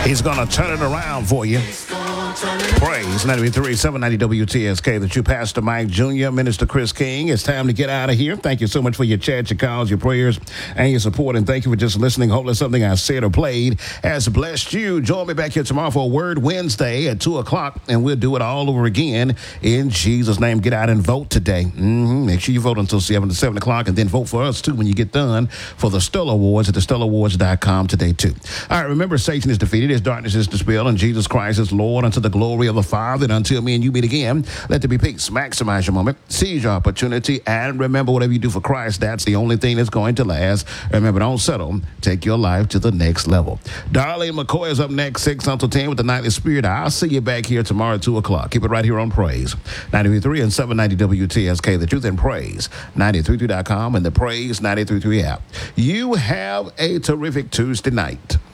He's going to turn it around for you. Praise 93 790 WTSK. The true Pastor Mike Jr., Minister Chris King. It's time to get out of here. Thank you so much for your chat, your calls, your prayers, and your support. And thank you for just listening. Hopefully something I said or played has blessed you. Join me back here tomorrow for a Word Wednesday at 2 o'clock, and we'll do it all over again in Jesus' name. Get out and vote today. Make sure you vote until 7 o'clock, and then vote for us, too, when you get done for the Stellar Awards at thestellarawards.com today, too. All right, remember, Satan is defeated, his darkness is dispelled, and Jesus Christ is Lord unto the glory of the Father. And until me and you meet again, let there be peace. Maximize your moment, seize your opportunity, and remember, whatever you do for Christ, that's the only thing that's going to last. Remember, don't settle. Take your life to the next level. Darlene McCoy is up next, 6 until 10 with the Nightly Spirit. I'll see you back here tomorrow at 2 o'clock. Keep it right here on Praise 93.3 and 790 WTSK. The Truth and Praise 93.3.com and the Praise 93.3 app. You have a terrific Tuesday night.